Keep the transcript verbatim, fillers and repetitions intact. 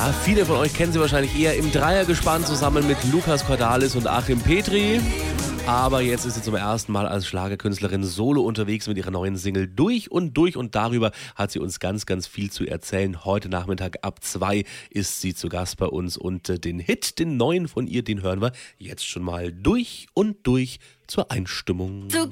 Ja, viele von euch kennen sie wahrscheinlich eher im Dreiergespann zusammen mit Lukas Cordalis und Achim Petri. Aber jetzt ist sie zum ersten Mal als Schlagerkünstlerin solo unterwegs mit ihrer neuen Single Durch und Durch. Und darüber hat sie uns ganz, ganz viel zu erzählen. Heute Nachmittag ab zwei ist sie zu Gast bei uns. Und äh, den Hit, den neuen von ihr, den hören wir jetzt schon mal durch und durch zur Einstimmung. Du